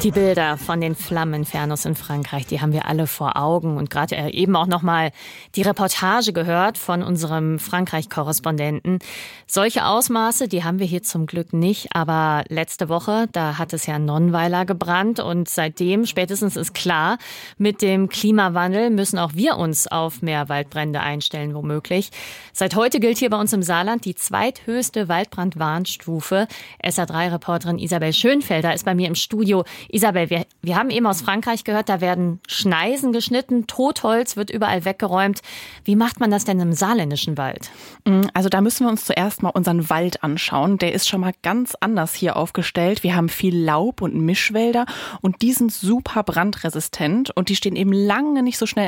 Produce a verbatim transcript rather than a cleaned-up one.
Die Bilder von den Flammeninfernos in Frankreich, die haben wir alle vor Augen. Und gerade eben auch nochmal die Reportage gehört von unserem Frankreich-Korrespondenten. Solche Ausmaße, die haben wir hier zum Glück nicht. Aber letzte Woche, da hat es ja in Nonnweiler gebrannt. Und seitdem, spätestens ist klar, mit dem Klimawandel müssen auch wir uns auf mehr Waldbrände einstellen, womöglich. Seit heute gilt hier bei uns im Saarland die zweithöchste Waldbrandwarnstufe. S A drei Reporterin Isabel Schönfelder ist bei mir im Studio. Isabel, wir, wir haben eben aus Frankreich gehört, da werden Schneisen geschnitten, Totholz wird überall weggeräumt. Wie macht man das denn im saarländischen Wald? Also da müssen wir uns zuerst mal unseren Wald anschauen. Der ist schon mal ganz anders hier aufgestellt. Wir haben viel Laub und Mischwälder und die sind super brandresistent und die stehen eben lange nicht so schnell